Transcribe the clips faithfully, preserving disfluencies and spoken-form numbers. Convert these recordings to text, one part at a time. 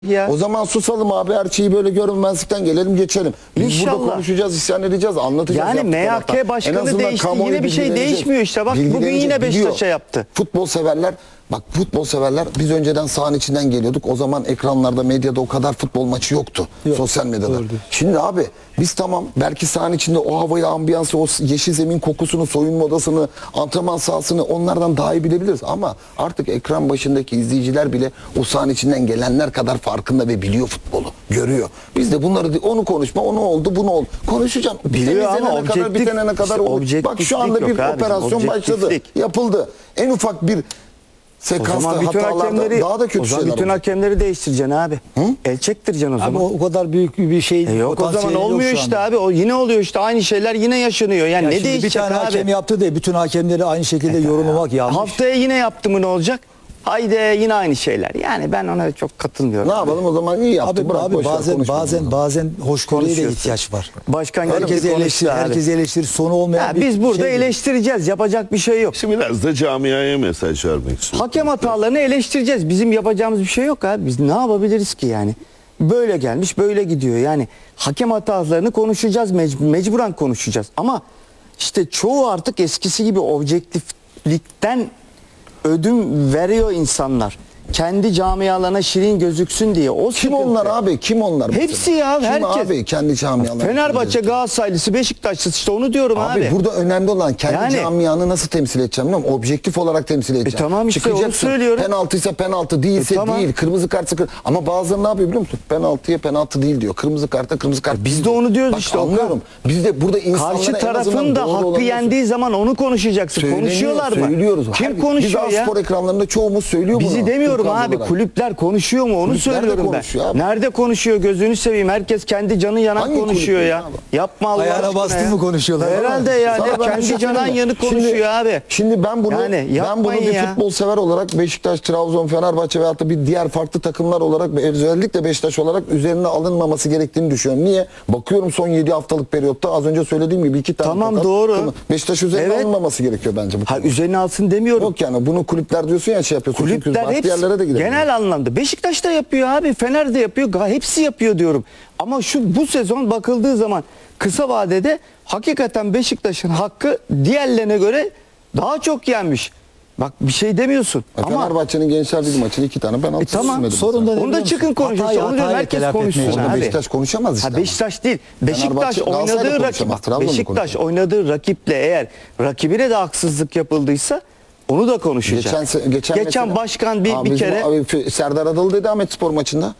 Ya. O zaman susalım abi, her şeyi böyle görünmezlikten gelelim geçelim. Biz İnşallah. burada konuşacağız, isyan edeceğiz, anlatacağız. Yani M H K başkanı değişti, yine bir şey değişmiyor işte. Bak bugün yine Beşiktaş'a yaptı. Futbol severler, bak futbol severler, biz önceden sahanın içinden geliyorduk. O zaman ekranlarda, medyada o kadar futbol maçı yoktu. Yok. Sosyal medyada. Doğru. Şimdi abi biz tamam belki sahanın içinde o havayı, ambiyansı, o yeşil zemin kokusunu, soyunma odasını, antrenman sahasını onlardan daha iyi bilebiliriz. Ama artık ekran başındaki izleyiciler bile o sahanın içinden gelenler kadar farkında ve biliyor futbolu. Görüyor. Biz de bunları, onu konuşma, onu oldu, bunu oldu. Konuşacağım. Biliyor ama objektif, kadar, bitene kadar işte bak şu anda bir operasyon başladı. Yapıldı. En ufak bir sekansta, hatalarda daha da kötü şeyler. O zaman bütün olacak. Hakemleri değiştireceksin abi. Hı? El çektireceksin o zaman. Ama o kadar büyük bir şey. E yok o zaman olmuyor işte abi. O yine oluyor işte, aynı şeyler yine yaşanıyor. Yani ya ne değişecek bir tane abi? hakem yaptı diye bütün hakemleri aynı şekilde e, yorumlamak yanlış. Haftaya yine yaptı mı ne olacak? Haydi yine aynı şeyler. Yani ben ona çok katılmıyorum. Ne yapalım o zaman, iyi yaptı. Abi, Bırak, abi bazen bazen bazen hoşgörüye de ihtiyaç var. Başkan herkes eleştir, herkes eleştir, sonu olmayan ya bir biz burada şey eleştireceğiz. Yapacak bir şey yok. Şimdi biraz da camiaya mesaj vermek istiyorum. Hakem hatalarını eleştireceğiz. Bizim yapacağımız bir şey yok abi. Biz ne yapabiliriz ki yani? Böyle gelmiş, böyle gidiyor. Yani hakem hatalarını konuşacağız, mec- mecburen konuşacağız. Ama işte çoğu artık eskisi gibi objektiflikten ödün veriyor insanlar. Kendi camialarına şirin gözüksün diye. O Kim sıkıntı. onlar abi? Kim onlar? Mesela? Hepsi ya, Kim herkes. abi kendi camialarına? Fenerbahçe, Galatasaraylısı, Beşiktaşlısı, işte onu diyorum abi. Abi burada önemli olan kendi yani, camianı nasıl temsil edeceğim, değil mi? Objektif olarak temsil edeceğim. E tamam işte Çıkacaksın. onu söylüyorum. Penaltıysa penaltı, değilse e tamam. değil. Kırmızı kartsa kırmızı. Ama bazıları ne yapıyor biliyor musun? Penaltıya penaltı değil diyor. Kırmızı karta kırmızı kart. E biz de onu diyoruz Bak, işte. anlıyorum. Biz de burada insanlara karşı tarafın da hakkı yendiği zaman onu konuşacaksın. Söyleniyor, konuşuyorlar mı? Söylüyoruz. Kim Her, konuşuyor biz ya? spor ekranlarında çoğumuz söylüyor bunu. Bizi demiyorum Furkan abi. olarak. Kulüpler konuşuyor mu? Onu Kulüpler de söylüyorum ben. Abi. Nerede konuşuyor? Gözünü seveyim. Herkes kendi canı yanan Hangi konuşuyor ya. abi? Yapma Allah Ayağına aşkına bastın ya. mı konuşuyorlar? Herhalde yani. Sana ben bir Kendi şey canan söyleyeyim mi? yanı konuşuyor şimdi, abi. Şimdi ben bunu Yani ben bunu bir ya. futbol sever olarak Beşiktaş, Trabzon, Fenerbahçe veyahut da bir diğer farklı takımlar olarak ve özellikle Beşiktaş olarak üzerine alınmaması gerektiğini düşünüyorum. Niye? Bakıyorum son yedi haftalık periyotta az önce söylediğim gibi iki tane Tamam, tokat, doğru. Beşiktaş üzerine Evet. alınmaması gerekiyor bence. Bu Ha, üzerine alsın demiyorum. Yok yani bunu kulüpler diyorsun ya, şey yapıyorsun. Kulüpler Çünkü hepsi yerlere de gidelim. genel anlamda. Beşiktaş da yapıyor abi. Fener de yapıyor. Hepsi yapıyor diyorum. Ama şu bu sezon bakıldığı zaman kısa vadede hakikaten Beşiktaş'ın hakkı diğerlerine göre daha çok yenmiş. Bak bir şey demiyorsun. E, ama Fenerbahçe'nin Gençler Ligi maçını iki tane penaltı e, tamam. Sorun da Onu da çıkın konuşun. Hatayı, Onu diyorum, hatayı herkes telafi konuşsun etmeye abi. Beşiktaş konuşamaz işte. Ha, Beşiktaş değil. Beşiktaş Fenerbahçe, Galatasaray da oynadığı konuşamaz, rakip. Trabzon da Beşiktaş konuşamaz. oynadığı rakiple eğer rakibine de haksızlık yapıldıysa onu da konuşacak. Geçen, se- geçen, Geçen mesela- başkan bir, Aa, bir bizim kere abi, Serdar Adalı dedi Ahmet Spor maçında.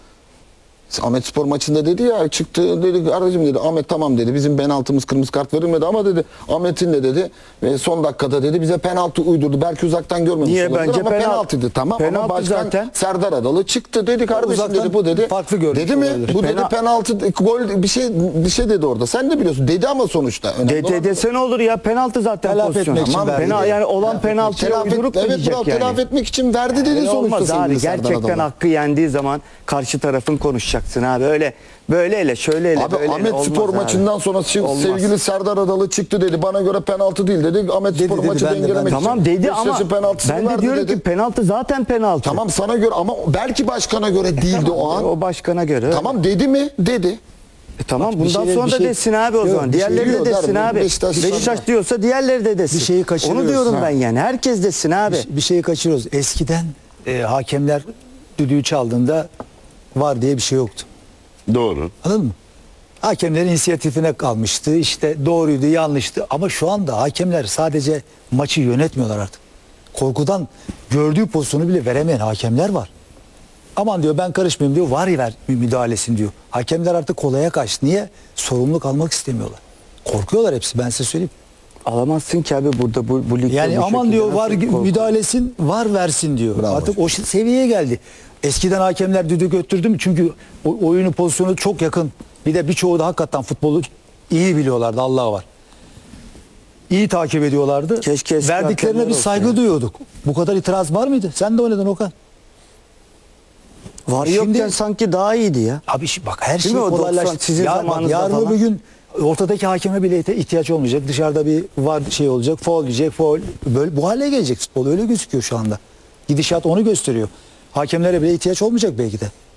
Ahmet Spor maçında dedi ya, çıktı dedi, aracım dedi, Ahmet tamam dedi, bizim penaltımız, kırmızı kart verilmedi ama dedi Ahmet'in de dedi ve son dakikada dedi bize penaltı uydurdu. Belki uzaktan görmemiş Niye? olabilir Bence ama penaltı- penaltıydı, tamam penaltı ama başkan zaten. Serdar Adalı çıktı dedi kardeşim Uzaktan dedi, bu dedi. farklı görmüş dedi mi? olabilir. Bu dedi Pena- penaltı, gol bir şey bir şey dedi orada. Sen de biliyorsun. Dedi ama sonuçta. Önemli D T dese ne olur ya, penaltı zaten Telafi pozisyon. etmek için Tamam, verdi. pena, yani olan Telafi- penaltıya telafi- uydurup da evet, diyecek bravo, yani. telafi etmek için verdi dedi Öyle sonuçta. olmaz sevgili abi. Serdar Gerçekten Adalı. hakkı yendiği zaman karşı tarafın konuşacaksın abi. Öyle böyleyle şöyleyle Abi böyleyle Ahmet olmaz Spor abi. maçından sonra şi- Olmaz. sevgili Serdar Adalı çıktı dedi. Bana göre penaltı değil dedi. Ahmet Dedi, Spor dedi, maçı ben de, ben de. dengelemek için. Tamam dedi ama Beşiktaş'ın penaltısını ben de verdi diyorum dedi. ki penaltı zaten penaltı. Tamam sana göre ama belki başkana göre değildi o an. O başkana göre. Tamam dedi mi? Dedi. E tamam Bak, bir bundan şey- sonra bir da şey- desin abi o Yok, zaman. bir şey Diğerleri de diyor, desin der, abi. Beşiktaş- Beşiktaş, diyorsa diğerleri de desin. Bir şeyi kaçırıyoruz. Onu diyorum Ha. ben yani. Herkes desin abi. Bir, bir şeyi kaçırıyoruz. Eskiden e, hakemler düdüğü çaldığında var diye bir şey yoktu. Doğru. Anladın mı? Hakemlerin inisiyatifine kalmıştı. İşte doğruydu, yanlıştı. Ama şu anda hakemler sadece maçı yönetmiyorlar artık. Korkudan gördüğü pozisyonu bile veremeyen hakemler var. Aman diyor ben karışmayayım diyor. Var ver müdahalesin diyor. Hakemler artık kolaya kaçtı. Niye? Sorumluluk almak istemiyorlar. Korkuyorlar hepsi, ben size söyleyeyim. Alamazsın ki abi burada bu, bu ligde Yani bu aman şekilde diyor nasıl var korku- müdahalesin, var versin diyor. Bravo. Artık o şi- seviyeye geldi. Eskiden hakemler düdük götürdü mü? Çünkü o- oyunu pozisyonu çok yakın. Bir de birçoğu da hakikaten futbolu iyi biliyorlardı, Allah var. İyi takip ediyorlardı. Keşke eski Verdiklerine hakemler bir olsa saygı ya. duyuyorduk. Bu kadar itiraz var mıydı? Sen de oynadın Okan. Var Şimdi- yokken sanki daha iyiydi ya. Abi şi- bak her Değil şey mi o doksan kolaylaştı. sizin Ya bak, zamanınızda yarın falan? öbür gün ortadaki hakeme bile ihti- ihtiyaç olmayacak. Dışarıda bir var şey olacak. Faul diyecek. Faul. Böyle bu hale gelecek futbol. Öyle gözüküyor şu anda. Gidişat onu gösteriyor. Hakemlere bile ihtiyaç olmayacak belki de.